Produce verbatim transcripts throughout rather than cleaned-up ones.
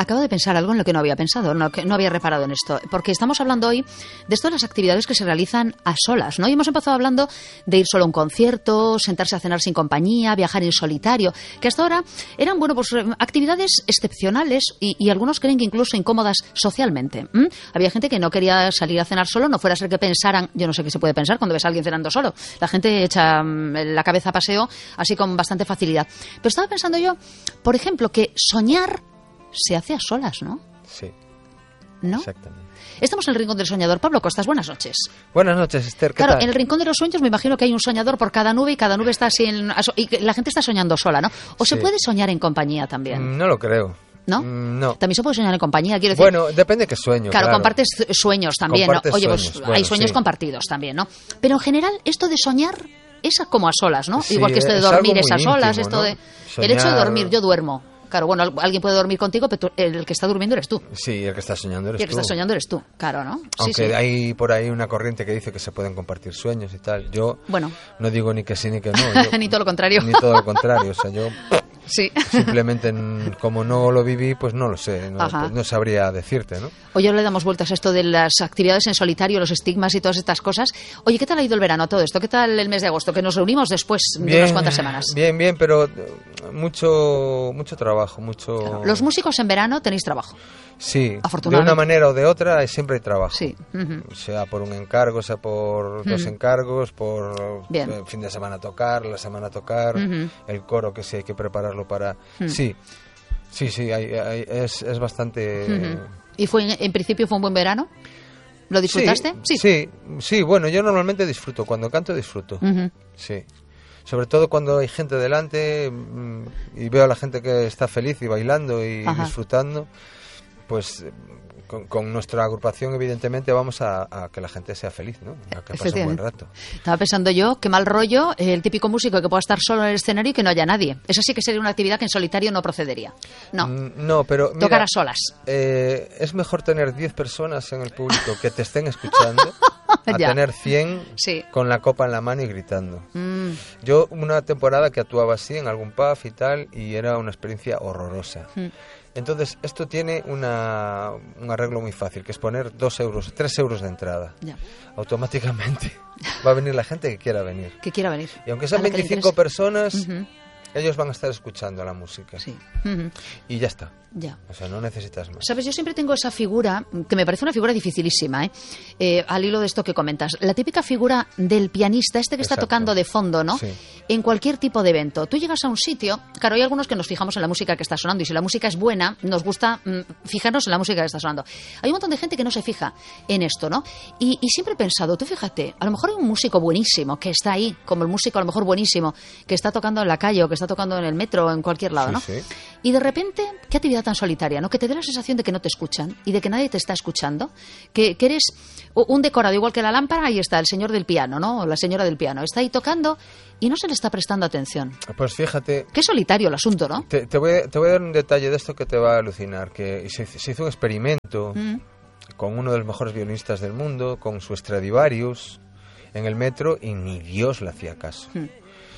acabo de pensar algo en lo que no había pensado, no, que no había reparado en esto, porque estamos hablando hoy de esto de las actividades que se realizan a solas, ¿no? Y hemos empezado hablando de ir solo a un concierto, sentarse a cenar sin compañía, viajar en solitario, que hasta ahora eran, bueno, pues actividades excepcionales y, y algunos creen que incluso incómodas socialmente. ¿Mm? Había gente que no quería salir a cenar solo, no fuera a ser que pensaran, yo no sé qué se puede pensar cuando ves a alguien cenando solo. La gente echa la cabeza a paseo así con bastante facilidad. Pero estaba pensando yo, por ejemplo, que soñar se hace a solas, ¿no? Sí. ¿No? Exactamente. Estamos en el Rincón del Soñador. Pablo Costas, buenas noches. Buenas noches, Esther. ¿Qué claro, tal? En el Rincón de los Sueños me imagino que hay un soñador por cada nube y cada nube está así en, y la gente está soñando sola, ¿no? ¿O sí. se puede soñar en compañía también? No lo creo. ¿No? No. También se puede soñar en compañía, quiero decir. Bueno, depende de qué sueño. Claro, claro. compartes sueños también, compartes ¿no? Oye, sueños. pues Bueno, hay sueños sí. compartidos también, ¿no? Pero en general, esto de soñar es como a solas, ¿no? Sí, Igual que esto de es dormir algo es a muy solas, íntimo, esto ¿no? de... Soñar... El hecho de dormir, yo duermo. Claro, bueno, alguien puede dormir contigo, pero tú, el que está durmiendo eres tú. Sí, el que está soñando eres tú. Y el que tú. está soñando eres tú, claro, ¿no? Aunque sí, sí. hay por ahí una corriente que dice que se pueden compartir sueños y tal. Yo bueno. no digo ni que sí ni que no. Yo, ni todo lo contrario. Ni todo lo contrario. O sea, yo sí. simplemente, como no lo viví, pues no lo sé. No, pues no sabría decirte, ¿no? Oye, le damos vueltas a esto de las actividades en solitario, los estigmas y todas estas cosas. Oye, ¿qué tal ha ido el verano todo esto? ¿Qué tal el mes de agosto? Que nos reunimos después bien, de unas cuantas semanas. Bien, bien, pero mucho, mucho trabajo, mucho... Claro. Los músicos en verano tenéis trabajo. Sí, de una manera o de otra siempre hay trabajo. Sí. Uh-huh. Sea por un encargo, sea por uh-huh. dos encargos, por Bien. el fin de semana tocar, la semana tocar, uh-huh. el coro que sí hay que prepararlo para... Uh-huh. Sí, sí, sí, hay, hay, es, es bastante... Uh-huh. ¿Y fue en principio fue un buen verano? ¿Lo disfrutaste? Sí, sí, sí, sí, bueno, yo normalmente disfruto, cuando canto disfruto, uh-huh. sí. Sobre todo cuando hay gente delante y veo a la gente que está feliz y bailando y Ajá. disfrutando, pues con, con nuestra agrupación evidentemente vamos a, a que la gente sea feliz, ¿no? A que pase un buen rato. Estaba pensando yo, qué mal rollo el típico músico que pueda estar solo en el escenario y que no haya nadie. Eso sí que sería una actividad que en solitario no procedería. No, mm, no pero mira, tocar a solas. Eh, es mejor tener diez personas en el público que te estén escuchando a tener cien sí. con la copa en la mano y gritando. Mm. Yo una temporada que actuaba así en algún pub y tal y era una experiencia horrorosa. Mm. Entonces, esto tiene una, un arreglo muy fácil, que es poner dos euros, tres euros de entrada. Ya. Automáticamente va a venir la gente que quiera venir. Que quiera venir. Y aunque sean veinticinco personas, uh-huh. ellos van a estar escuchando la música. Sí. Uh-huh. Y ya está. Ya. O sea, no necesitas más. Sabes, yo siempre tengo esa figura, que me parece una figura dificilísima, ¿eh? Eh, al hilo de esto que comentas. La típica figura del pianista, este que Exacto. está tocando de fondo, ¿no? Sí. En cualquier tipo de evento. Tú llegas a un sitio, claro, hay algunos que nos fijamos en la música que está sonando, y si la música es buena, nos gusta mmm, fijarnos en la música que está sonando. Hay un montón de gente que no se fija en esto, ¿no? Y, y siempre he pensado, tú fíjate, a lo mejor hay un músico buenísimo que está ahí, como el músico a lo mejor buenísimo, que está tocando en la calle o que está tocando en el metro o en cualquier lado, sí, ¿no? Sí. Y de repente, qué actividad tan solitaria, ¿no? Que te dé la sensación de que no te escuchan y de que nadie te está escuchando, que, que eres un decorado, igual que la lámpara, ahí está el señor del piano, ¿no? O la señora del piano, está ahí tocando y no se le está prestando atención. Pues fíjate... Qué solitario el asunto, ¿no? Te, te, voy, te voy a dar un detalle de esto que te va a alucinar, que se, se hizo un experimento mm. con uno de los mejores violinistas del mundo, con su Stradivarius, en el metro, y ni Dios le hacía caso. Mm.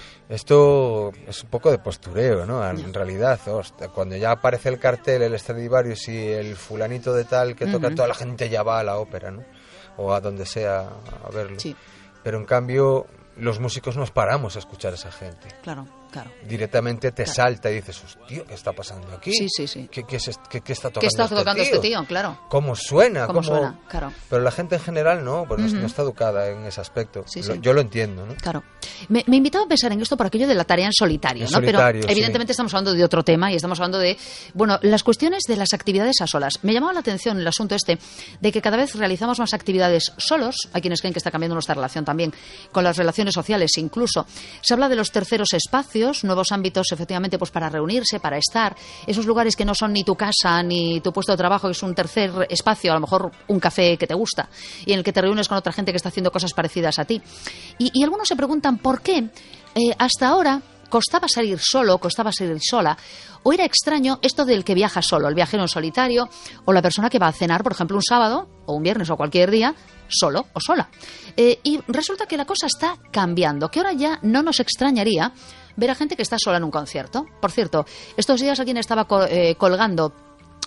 Esto es un poco de postureo, ¿no? En yeah. realidad, hostia, cuando ya aparece el cartel, el Stradivarius y el fulanito de tal que toca, uh-huh. toda la gente ya va a la ópera, ¿no? O a donde sea a verlo. Sí. Pero en cambio, los músicos nos paramos a escuchar a esa gente. Claro, claro. Directamente te claro. salta y dices, hostia, ¿qué está pasando aquí? Sí, sí, sí. ¿Qué, qué, es, qué, qué está tocando, ¿Qué está este, tocando tío? este tío? Claro. ¿Cómo suena? ¿Cómo, ¿Cómo suena? Claro. Pero la gente en general no, pues uh-huh. no está educada en ese aspecto. Sí, lo, sí. Yo lo entiendo, ¿no? Claro. Me, me invitaba a pensar en esto por aquello de la tarea en solitario, en ¿no? solitario, pero evidentemente sí. estamos hablando de otro tema y estamos hablando de, bueno, las cuestiones de las actividades a solas. Me llamaba la atención el asunto este de que cada vez realizamos más actividades solos. Hay quienes creen que está cambiando nuestra relación también con las relaciones sociales incluso. Se habla de los terceros espacios, nuevos ámbitos efectivamente pues para reunirse, para estar, esos lugares que no son ni tu casa ni tu puesto de trabajo, que es un tercer espacio, a lo mejor un café que te gusta y en el que te reúnes con otra gente que está haciendo cosas parecidas a ti. Y, y algunos se preguntan por qué eh, hasta ahora costaba salir solo, costaba salir sola, o era extraño esto del que viaja solo, el viajero en solitario, o la persona que va a cenar, por ejemplo, un sábado, o un viernes, o cualquier día, solo o sola. Eh, y resulta que la cosa está cambiando, que ahora ya no nos extrañaría ver a gente que está sola en un concierto. Por cierto, estos días alguien estaba co- eh, colgando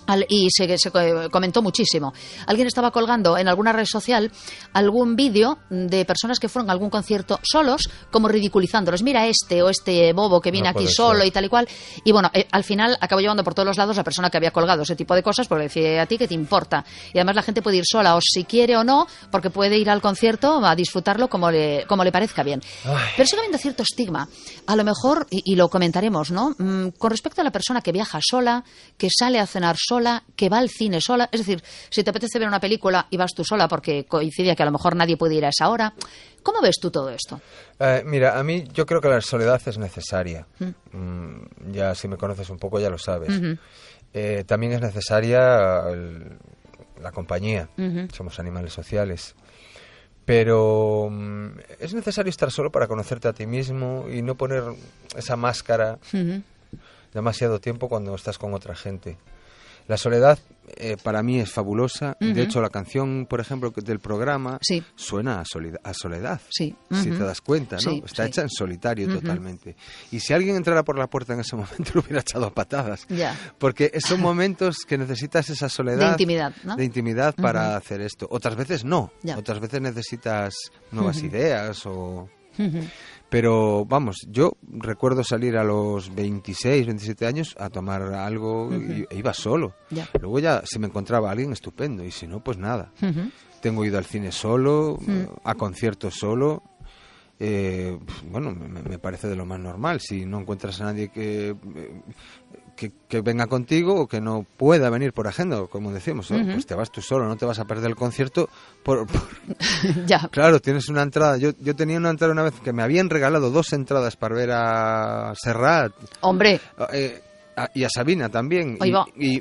Al, y se, se comentó muchísimo. Alguien estaba colgando en alguna red social algún vídeo de personas que fueron a algún concierto solos, como ridiculizándolos. Mira este o este bobo que viene no aquí solo ser. Y tal y cual. Y bueno, eh, al final acabó llevando por todos los lados la persona que había colgado ese tipo de cosas, porque decía a ti que te importa. Y además la gente puede ir sola o si quiere o no, porque puede ir al concierto a disfrutarlo como le, como le parezca bien. Ay. Pero sigue habiendo cierto estigma. A lo mejor, y, y lo comentaremos, ¿no? Mm, con respecto a la persona que viaja sola, que sale a cenar sola, sola, que va al cine sola. Es decir, si te apetece ver una película y vas tú sola porque coincide que a lo mejor nadie puede ir a esa hora. ¿Cómo ves tú todo esto? Eh, mira, a mí yo creo que la soledad es necesaria. ¿Mm? Mm, ya si me conoces un poco ya lo sabes. Uh-huh. Eh, también es necesaria el, la compañía. Uh-huh. Somos animales sociales. Pero mm, es necesario estar solo para conocerte a ti mismo y no poner esa máscara uh-huh. demasiado tiempo cuando estás con otra gente. La soledad eh, para mí es fabulosa. Uh-huh. De hecho, la canción, por ejemplo, del programa sí. suena a, solida- a soledad. Sí. Uh-huh. Si te das cuenta, ¿no? Sí, Está sí. hecha en solitario uh-huh. totalmente. Y si alguien entrara por la puerta en ese momento, lo hubiera echado a patadas. Yeah. Porque son momentos que necesitas esa soledad. De intimidad, ¿no? De intimidad para uh-huh. hacer esto. Otras veces no. Yeah. Otras veces necesitas nuevas uh-huh. ideas o... Uh-huh. Pero, vamos, yo recuerdo salir a los veintiséis, veintisiete años a tomar algo uh-huh. y e iba solo. Yeah. Luego ya, si me encontraba alguien, estupendo. Y si no, pues nada. Uh-huh. Tengo ido al cine solo, uh-huh. a conciertos solo. Eh, bueno, me, me parece de lo más normal. Si no encuentras a nadie que... Que, que venga contigo o que no pueda venir por agenda, como decíamos, uh-huh. pues te vas tú solo, no te vas a perder el concierto por, por... ya. Claro, tienes una entrada. Yo, yo tenía una entrada una vez que me habían regalado dos entradas para ver a Serrat. Hombre. Eh, a, y a Sabina también. Y, y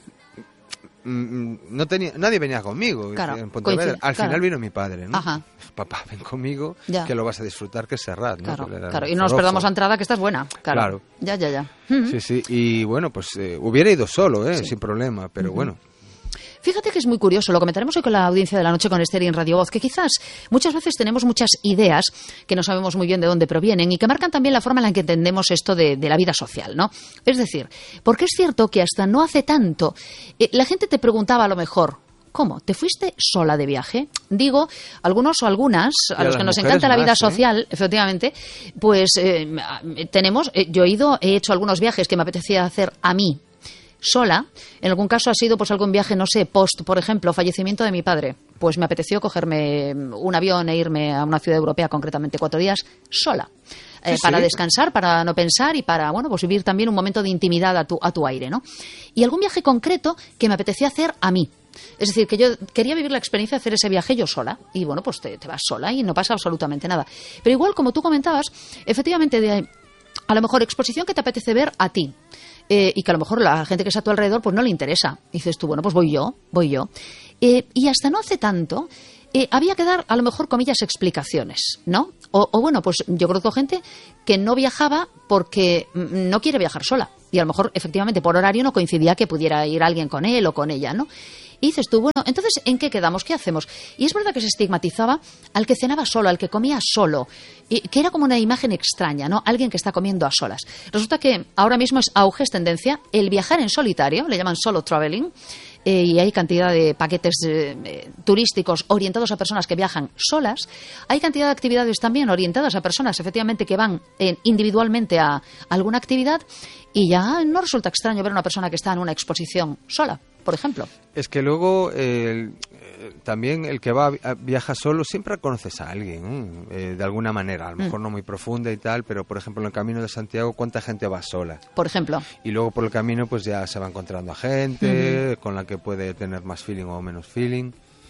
mm, no tenía, nadie venía conmigo. Claro, en Pontevedra. Al claro. final vino mi padre, ¿no? Ajá. Papá, ven conmigo, ya. que lo vas a disfrutar, que es Serrat, ¿no? Claro, claro. Y no nos perdamos la entrada, que esta es buena. Claro. claro. Ya, ya, ya. Uh-huh. Sí, sí. Y bueno, pues eh, hubiera ido solo, ¿eh? Sí. Sin problema, pero uh-huh. bueno. Fíjate que es muy curioso, lo comentaremos hoy con la audiencia de la noche con Esther y en Radio Voz, que quizás muchas veces tenemos muchas ideas que no sabemos muy bien de dónde provienen y que marcan también la forma en la que entendemos esto de, de la vida social, ¿no? Es decir, porque es cierto que hasta no hace tanto eh, la gente te preguntaba a lo mejor, ¿cómo? ¿Te fuiste sola de viaje? Digo, algunos o algunas, a, a los que nos encanta la vida más, social, ¿eh? Efectivamente, pues eh, tenemos, eh, yo he ido, he hecho algunos viajes que me apetecía hacer a mí, sola. En algún caso ha sido pues algún viaje, no sé, post, por ejemplo, fallecimiento de mi padre. Pues me apeteció cogerme un avión e irme a una ciudad europea, concretamente cuatro días, sola. Eh, sí, para sí. descansar, para no pensar y para, bueno, pues vivir también un momento de intimidad a tu, a tu aire, ¿no? Y algún viaje concreto que me apetecía hacer a mí. Es decir, que yo quería vivir la experiencia de hacer ese viaje yo sola. Y bueno, pues te, te vas sola y no pasa absolutamente nada. Pero igual, como tú comentabas, efectivamente, de, a lo mejor exposición que te apetece ver a ti. Eh, y que a lo mejor la gente que está a tu alrededor pues no le interesa. Y dices tú, bueno, pues voy yo, voy yo. Eh, y hasta no hace tanto... Eh, había que dar, a lo mejor, comillas, explicaciones, ¿no? O, o bueno, pues yo conozco gente que no viajaba porque no quiere viajar sola. Y a lo mejor, efectivamente, por horario no coincidía que pudiera ir alguien con él o con ella, ¿no? Y dices tú, bueno, entonces, ¿en qué quedamos? ¿Qué hacemos? Y es verdad que se estigmatizaba al que cenaba solo, al que comía solo, y que era como una imagen extraña, ¿no? Alguien que está comiendo a solas. Resulta que ahora mismo es auge, es tendencia, el viajar en solitario, le llaman solo traveling, eh, y hay cantidad de paquetes eh, eh, turísticos orientados a personas que viajan solas. Hay cantidad de actividades también orientadas a personas, efectivamente, que van eh, individualmente a, a alguna actividad, y ya no resulta extraño ver a una persona que está en una exposición sola, por ejemplo. Es que luego eh, eh, también el que va a, viaja solo siempre conoces a alguien, ¿eh? Eh, de alguna manera, a lo mejor mm. no muy profunda y tal, pero por ejemplo en el Camino de Santiago, ¿cuánta gente va sola? Por ejemplo. Y luego por el camino pues ya se va encontrando a gente mm-hmm. con la que puede tener más feeling o menos feeling.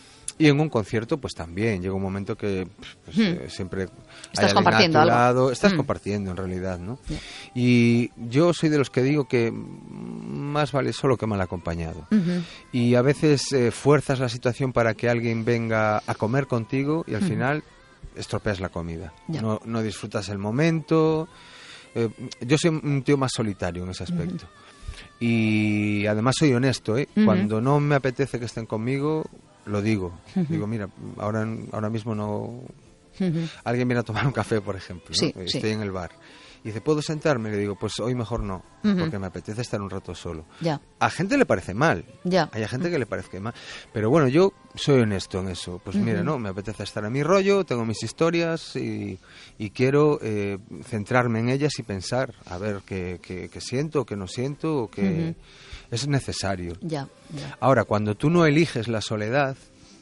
Y en un concierto, pues también llega un momento que pues, hmm. eh, siempre estás compartiendo a tu algo. Lado, estás hmm. compartiendo en realidad, ¿no? Yeah. Y yo soy de los que digo que más vale solo que mal acompañado. Uh-huh. Y a veces eh, fuerzas la situación para que alguien venga a comer contigo y al uh-huh. final estropeas la comida. Yeah. No, no disfrutas el momento. Eh, yo soy un tío más solitario en ese aspecto. Uh-huh. Y además soy honesto, ¿eh? Uh-huh. Cuando no me apetece que estén conmigo, lo digo. Uh-huh. Digo, mira, ahora, ahora mismo no... Uh-huh. Alguien viene a tomar un café, por ejemplo, ¿no? Sí, Estoy sí. en el bar. Y dice, ¿puedo sentarme? Y le digo, pues hoy mejor no, uh-huh. porque me apetece estar un rato solo. Ya. A gente le parece mal. Ya. Hay gente que le parece mal. Pero bueno, yo soy honesto en eso. Pues uh-huh. mira, no, me apetece estar en mi rollo, tengo mis historias y, y quiero eh, centrarme en ellas y pensar, a ver qué, qué, qué siento, qué no siento, o qué uh-huh. es necesario. Ya, ya. Ahora, cuando tú no eliges la soledad,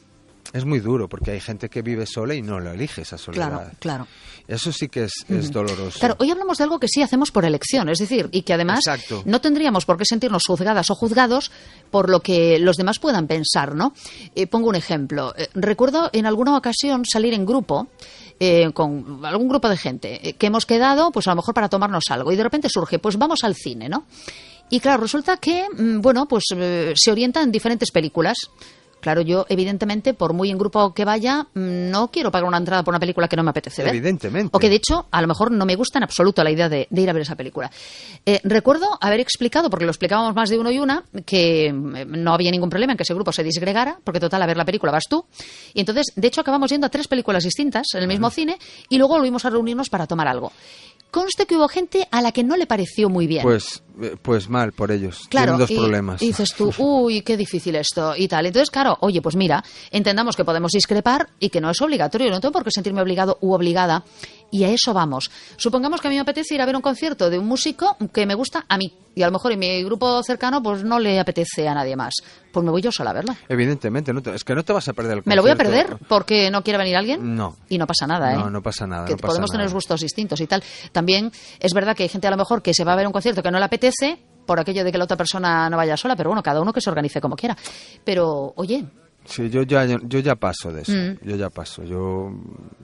es muy duro, porque hay gente que vive sola y no lo elige esa soledad. Claro, claro. Eso sí que es, es uh-huh. doloroso. Claro, hoy hablamos de algo que sí hacemos por elección, es decir, y que además Exacto. no tendríamos por qué sentirnos juzgadas o juzgados por lo que los demás puedan pensar, ¿no? Eh, pongo un ejemplo. Eh, recuerdo en alguna ocasión salir en grupo eh, con algún grupo de gente eh, que hemos quedado, pues a lo mejor para tomarnos algo, y de repente surge, pues vamos al cine, ¿no? Y claro, resulta que, bueno, pues eh, se orientan diferentes películas. Claro, yo, evidentemente, por muy en grupo que vaya, no quiero pagar una entrada por una película que no me apetece ver. Evidentemente. O que, de hecho, a lo mejor no me gusta en absoluto la idea de, de ir a ver esa película. Eh, recuerdo haber explicado, porque lo explicábamos más de uno y una, que no había ningún problema en que ese grupo se disgregara, porque total, a ver la película vas tú. Y entonces, de hecho, acabamos yendo a tres películas distintas en el mismo Ajá. cine y luego volvimos a reunirnos para tomar algo. Conste que hubo gente a la que no le pareció muy bien. Pues, pues mal por ellos. Claro, Tienen dos y, problemas. Y dices tú, uy, qué difícil esto y tal. Entonces, claro, oye, pues mira, entendamos que podemos discrepar y que no es obligatorio. No tengo por qué sentirme obligado u obligada. Y a eso vamos. Supongamos que a mí me apetece ir a ver un concierto de un músico que me gusta a mí. Y a lo mejor en mi grupo cercano pues no le apetece a nadie más. Pues me voy yo sola a verla. Evidentemente, no te, es que no te vas a perder el concierto. ¿Me lo voy a perder porque no quiere venir alguien? No. Y no pasa nada, ¿eh? No, no pasa nada. Que no pasa podemos nada. tener gustos distintos y tal. También es verdad que hay gente a lo mejor que se va a ver un concierto que no le apetece por aquello de que la otra persona no vaya sola, pero bueno, cada uno que se organice como quiera. Pero, oye... Sí, yo ya, yo ya paso de eso. Mm. Yo ya paso. Yo,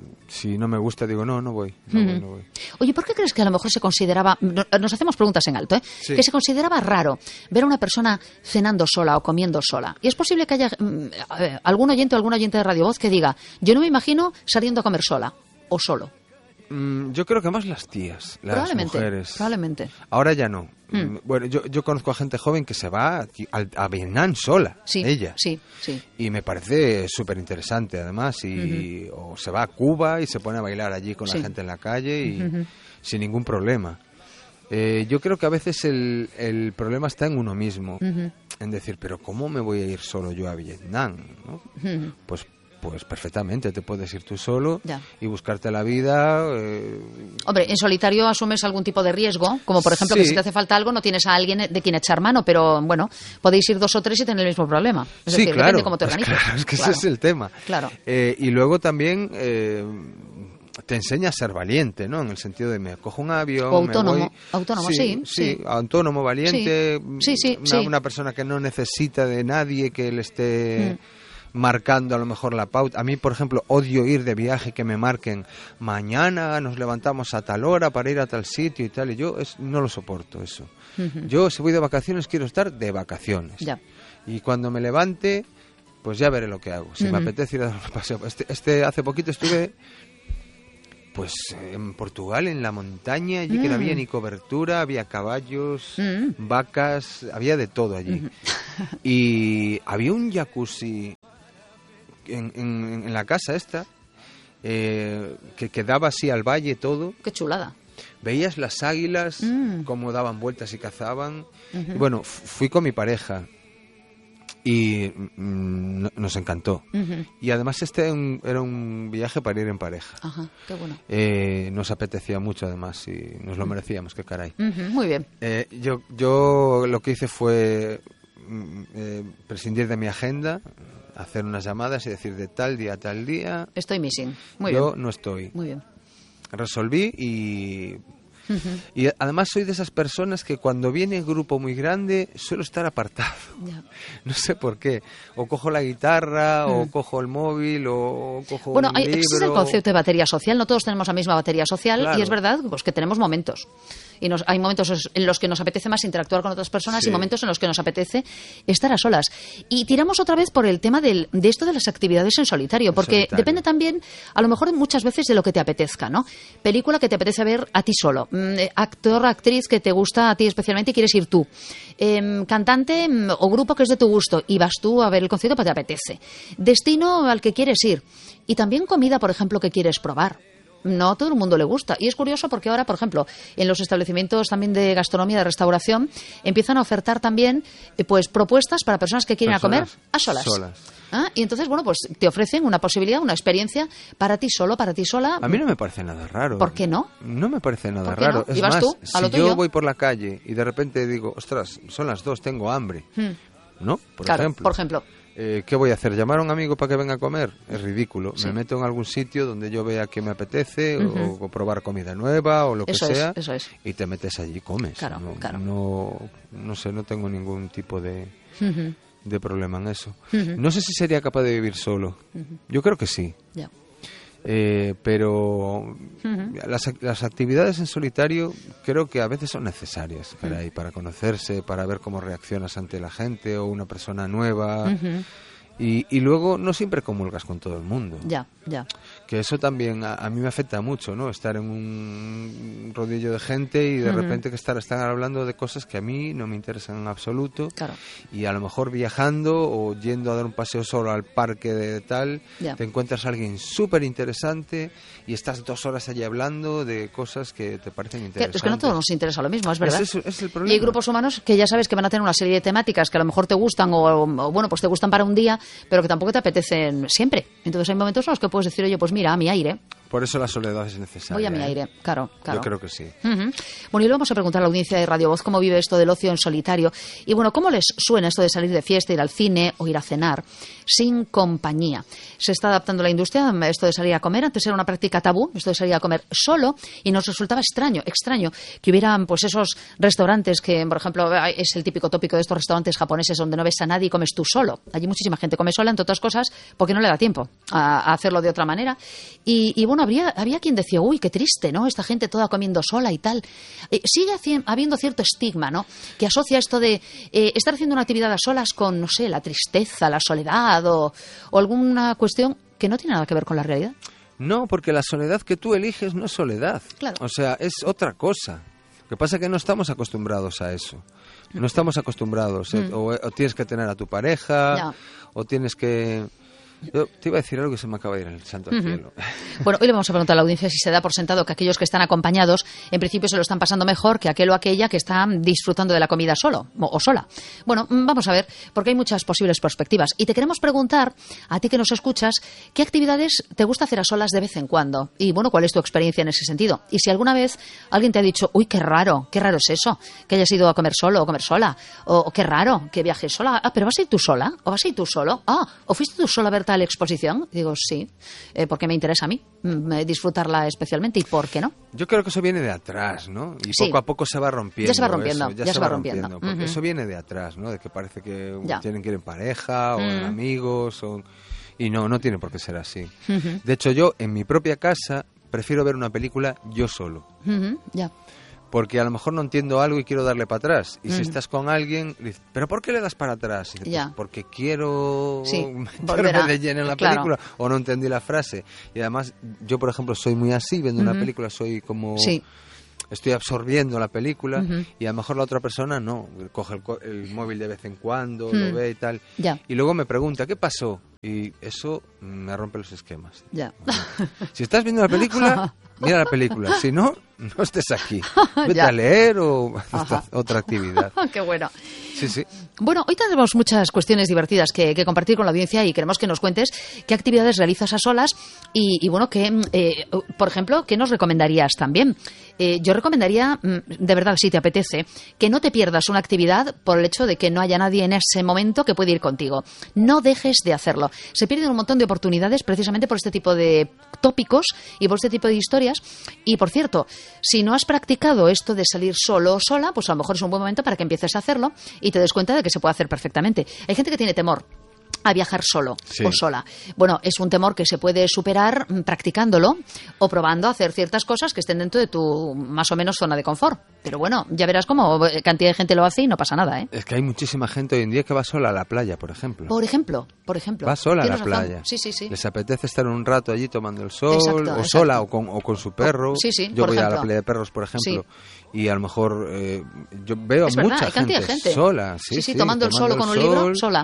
si no me gusta, digo, no, no voy. No, mm. voy, no voy. Oye, ¿por qué crees que a lo mejor se consideraba... Nos hacemos preguntas en alto, ¿eh? Sí. Que se consideraba raro ver a una persona cenando sola o comiendo sola. Y es posible que haya eh, algún oyente o algún oyente de Radio Voz que diga, yo no me imagino saliendo a comer sola o solo. Mm, yo creo que más las tías, las probablemente, mujeres. Probablemente. Ahora ya no. Mm. Bueno, yo, yo conozco a gente joven que se va a, a Vietnam sola, sí, ella. Sí, sí. Y me parece súper interesante, además. Y, uh-huh. O se va a Cuba y se pone a bailar allí con sí. la gente en la calle y uh-huh. sin ningún problema. Eh, yo creo que a veces el, el problema está en uno mismo. Uh-huh. En decir, pero ¿cómo me voy a ir solo yo a Vietnam? ¿No? Uh-huh. Pues Pues perfectamente, te puedes ir tú solo ya. y buscarte la vida. Eh... Hombre, en solitario asumes algún tipo de riesgo, como por ejemplo sí. que si te hace falta algo no tienes a alguien de quien echar mano, pero bueno, podéis ir dos o tres y tener el mismo problema. Es sí, decir, claro, depende cómo te organizas. Pues claro, es que claro. ese es el tema. Claro. Eh, y luego también... Eh, te enseña a ser valiente, ¿no? En el sentido de me cojo un avión, o autónomo, me voy... autónomo, sí, sí, sí, sí, autónomo, valiente, sí, sí, una, sí. una persona que no necesita de nadie que le esté mm. marcando a lo mejor la pauta. A mí, por ejemplo, odio ir de viaje que me marquen mañana nos levantamos a tal hora para ir a tal sitio y tal, y yo es, no lo soporto eso. Uh-huh. Yo si voy de vacaciones quiero estar de vacaciones. Ya. Y cuando me levante, pues ya veré lo que hago. Si uh-huh. me apetece ir a dar un paseo. Este, este hace poquito estuve pues en Portugal, en la montaña, allí mm. que no había ni cobertura, había caballos, mm. vacas, había de todo allí. Mm. Y había un jacuzzi en, en, en la casa esta, eh, que, que daba así al valle todo. ¡Qué chulada! Veías las águilas, mm. cómo daban vueltas y cazaban. Uh-huh. Y bueno, fui con mi pareja. Y mm, nos encantó. Uh-huh. Y además este era un, era un viaje para ir en pareja. Ajá, qué bueno. Eh, nos apetecía mucho además y nos lo merecíamos, qué caray. Uh-huh, muy bien. Eh, yo, yo lo que hice fue eh, prescindir de mi agenda, hacer unas llamadas y decir de tal día a tal día... Estoy missing. Muy yo bien. no estoy. Muy bien. Resolví y... Uh-huh. Y además soy de esas personas que cuando viene grupo muy grande suelo estar apartado. Yeah. No sé por qué. O cojo la guitarra, mm. o cojo el móvil, o cojo bueno, un hay, libro. Existe el concepto de batería social. No todos tenemos la misma batería social. Claro. Y es verdad pues, que tenemos momentos. Y nos, hay momentos en los que nos apetece más interactuar con otras personas sí. y momentos en los que nos apetece estar a solas. Y tiramos otra vez por el tema del, de esto de las actividades en solitario. Porque solitario. Depende también, a lo mejor muchas veces, de lo que te apetezca, ¿no? Película que te apetece ver a ti solo. Actor, actriz que te gusta a ti especialmente y quieres ir tú. Eh, cantante o grupo que es de tu gusto y vas tú a ver el concierto porque te apetece. Destino al que quieres ir. Y también comida, por ejemplo, que quieres probar. no a todo el mundo le gusta. Y es curioso porque ahora, por ejemplo, en los establecimientos también de gastronomía, de restauración, empiezan a ofertar también eh, pues propuestas para personas que quieren Personas a comer a solas. solas. ¿Ah? Y entonces, bueno, pues te ofrecen una posibilidad, una experiencia para ti solo, para ti sola. A mí no me parece nada raro. ¿Por qué no? No me parece nada ¿Por qué raro. no? Es ¿Y vas más, tú a lo si tuyo? yo voy por la calle y de repente digo, ostras, son las dos, tengo hambre, Hmm. ¿no? Por Claro, ejemplo. por ejemplo. Eh, ¿Qué voy a hacer? ¿Llamar a un amigo para que venga a comer? Es ridículo. Sí. Me meto en algún sitio donde yo vea que me apetece Ujú. o, o probar comida nueva o lo que Eso es, sea. eso es. Y te metes allí y comes. Claro, no, claro. No, no sé, no tengo ningún tipo de, Ujú. de problema en eso. Ujú. No sé si sería capaz de vivir solo. Yo creo que sí. Ya. Eh, pero las, las actividades en solitario creo que a veces son necesarias, caray, para conocerse, para ver cómo reaccionas ante la gente o una persona nueva. Ujú. y, y luego no siempre comulgas con todo el mundo. Ya, ya. Que eso también a, a mí me afecta mucho, ¿no? Estar en un rodillo de gente y de Ujú. repente que estar, están hablando de cosas que a mí no me interesan en absoluto. Claro. Y a lo mejor viajando o yendo a dar un paseo solo al parque de tal, Ya. te encuentras a alguien súper interesante y estás dos horas allí hablando de cosas que te parecen Que- interesantes. es que no a todos nos interesa lo mismo, es verdad. Ese es, ese es el problema. Y hay grupos humanos que ya sabes que van a tener una serie de temáticas que a lo mejor te gustan o, o, bueno, pues te gustan para un día, pero que tampoco te apetecen siempre. Entonces hay momentos en los que puedes decir, oye, pues mira, a mi aire, Por eso la soledad es necesaria. voy a mi ¿eh? aire, claro, claro. Yo creo que sí. Ujú. Bueno, y le vamos a preguntar a la audiencia de Radio Voz cómo vive esto del ocio en solitario. Y bueno, ¿cómo les suena esto de salir de fiesta, ir al cine o ir a cenar sin compañía? Se está adaptando la industria a esto de salir a comer. Antes era una práctica tabú, esto de salir a comer solo, y nos resultaba extraño, extraño que hubieran pues esos restaurantes que, por ejemplo, es el típico tópico de estos restaurantes japoneses donde no ves a nadie y comes tú solo. Allí muchísima gente come sola, entre otras cosas, porque no le da tiempo a, a hacerlo de otra manera. Y, y bueno, habría, había quien decía, uy, qué triste, ¿no? Esta gente toda comiendo sola y tal. Eh, sigue haci- habiendo cierto estigma, ¿no? Que asocia esto de eh, estar haciendo una actividad a solas con, no sé, la tristeza, la soledad o, o alguna cuestión que no tiene nada que ver con la realidad. No, porque la soledad que tú eliges no es soledad. Claro. O sea, es otra cosa. Lo que pasa es que no estamos acostumbrados a eso. No estamos acostumbrados. ¿eh? Mm. O, o tienes que tener a tu pareja, Ya. o tienes que... Yo te iba a decir algo que se me acaba de ir en el santo al Ujú. cielo. Bueno, hoy le vamos a preguntar a la audiencia si se da por sentado que aquellos que están acompañados, en principio se lo están pasando mejor que aquel o aquella que está disfrutando de la comida solo o, o sola. Bueno, mm, vamos a ver, porque hay muchas posibles perspectivas. Y te queremos preguntar, a ti que nos escuchas, ¿qué actividades te gusta hacer a solas de vez en cuando? Y bueno, ¿cuál es tu experiencia en ese sentido? Y si alguna vez alguien te ha dicho, uy, qué raro, qué raro es eso, que hayas ido a comer solo o comer sola, o, o qué raro, que viajes sola, ah, pero ¿vas a ir tú sola? ¿O vas a ir tú solo? Ah, ¿o fuiste tú sola a ver tal exposición? Digo, sí, eh, porque me interesa a mí mm, disfrutarla especialmente, ¿y por qué no? Yo creo que eso viene de atrás, ¿no? Y Sí. poco a poco se va rompiendo. Ya se va rompiendo, eso, ya se va rompiendo. porque Ujú. eso viene de atrás, ¿no? De que parece que Ya. tienen que ir en pareja o en Mm. amigos o... Y no, no tiene por qué ser así. Ujú. De hecho, yo en mi propia casa prefiero ver una película yo solo. Ujú, ya. Porque a lo mejor no entiendo algo y quiero darle para atrás. Y si Ujú. estás con alguien, dices, ¿pero por qué le das para atrás? Y dices, Ya. pues porque quiero Sí, meterme volver a- de lleno en la claro. película o no entendí la frase. Y además, yo por ejemplo soy muy así, viendo una Ujú. película soy como... Sí. Estoy absorbiendo la película Ujú. y a lo mejor la otra persona no, coge el, co- el móvil de vez en cuando, Mm. lo ve y tal. Ya. Y luego me pregunta, ¿qué pasó? Y eso me rompe los esquemas. Ya. Si estás viendo la película, mira la película. Si no, no estés aquí. Vete Ya. a leer o haz Ajá. otra actividad. Qué bueno. Sí, sí. Bueno, hoy tenemos muchas cuestiones divertidas que, que compartir con la audiencia y queremos que nos cuentes qué actividades realizas a solas y, y bueno, que, eh, por ejemplo, ¿qué nos recomendarías también? Eh, yo recomendaría, mm, de verdad, si te apetece, que no te pierdas una actividad por el hecho de que no haya nadie en ese momento que puede ir contigo. No dejes de hacerlo. Se pierden un montón de oportunidades precisamente por este tipo de tópicos y por este tipo de historias. Y, por cierto, si no has practicado esto de salir solo o sola, pues a lo mejor es un buen momento para que empieces a hacerlo y te des cuenta de que se puede hacer perfectamente. Hay gente que tiene temor a viajar solo Sí. o sola. Bueno, es un temor que se puede superar mm, practicándolo o probando a hacer ciertas cosas que estén dentro de tu más o menos zona de confort. Pero bueno, ya verás cómo eh, cantidad de gente lo hace y no pasa nada, ¿eh? Es que hay muchísima gente hoy en día que va sola a la playa, por ejemplo. Por ejemplo, por ejemplo. Va sola a la Tienes razón. playa. Sí, sí, sí. Les apetece estar un rato allí tomando el sol, Exacto, o exacto. sola, o con, o con su perro. sí, sí, Yo por voy a ejemplo. la playa de perros, por ejemplo, y a lo mejor eh, yo veo a Es verdad, mucha hay cantidad de gente, gente. sola. Sí, Sí, sí, tomando el sol o con un sol, libro, sola.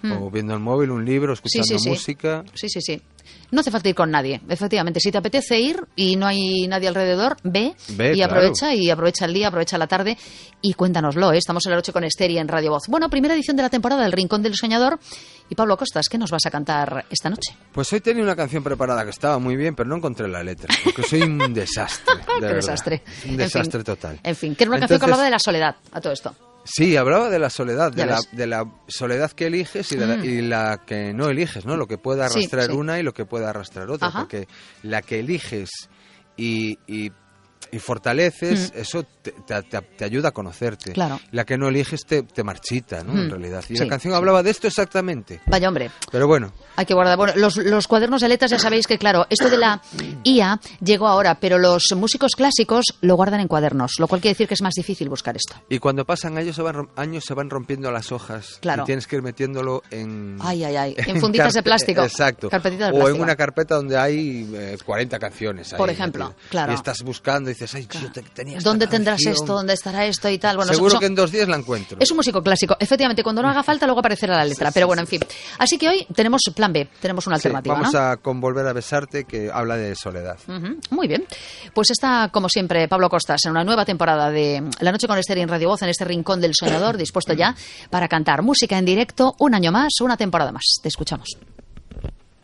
mm. o viendo el móvil, un libro, escuchando sí, sí, música. Sí, sí, sí. No hace falta ir con nadie, efectivamente. Si te apetece ir y no hay nadie alrededor, ve, ve y claro. aprovecha, y aprovecha el día, aprovecha la tarde y cuéntanoslo, ¿eh? Estamos en la noche con Esther y en Radio Voz. Bueno, primera edición de la temporada del Rincón del Soñador. Y Pablo Costas, ¿qué nos vas a cantar esta noche? Pues hoy tenía una canción preparada que estaba muy bien, pero no encontré la letra, porque soy un desastre, de Qué verdad. desastre. Un desastre en fin, total. En fin, que era una Entonces, canción que hablaba de la soledad, a todo esto. Sí, hablaba de la soledad, de la, de la soledad que eliges y, de la, mm. y la que no eliges, ¿no? Lo que puede arrastrar sí, sí. una y lo que puede arrastrar otra, Ajá. porque la que eliges y, y, y fortaleces, mm. eso te, te, te ayuda a conocerte. Claro. La que no eliges te, te marchita, ¿no? Mm. En realidad. Y sí, la canción sí. hablaba de esto exactamente. Vaya, hombre. Pero bueno. Hay que guardar. Bueno, los, los cuadernos de letras ya sabéis que, claro, esto de la I A llegó ahora, pero los músicos clásicos lo guardan en cuadernos, lo cual quiere decir que es más difícil buscar esto. Y cuando pasan años se van, años se van rompiendo las hojas. Claro. Y tienes que ir metiéndolo en... Ay, ay, ay. En funditas de plástico. Exacto. Carpetitas de o plástico. en una carpeta donde hay eh, cuarenta canciones. Ahí, por ejemplo, metido. Claro. Y estás buscando y dices, ay, claro. yo te, tenía esta ¿Dónde canción? tendrás esto? ¿Dónde estará esto? Y tal. Bueno, seguro son, que en dos días la encuentro. Es un músico clásico. Efectivamente, cuando no haga falta luego aparecerá la letra. Sí, pero sí, bueno, sí. en fin. Así que hoy tenemos plan B, tenemos una alternativa, sí, vamos ¿no? a con Volver a besarte, que habla de soledad. Uh-huh. Muy bien. Pues está, como siempre, Pablo Costas en una nueva temporada de La Noche con Esther en Radio Voz, en este Rincón del Soñador, dispuesto ya para cantar música en directo un año más, una temporada más. Te escuchamos.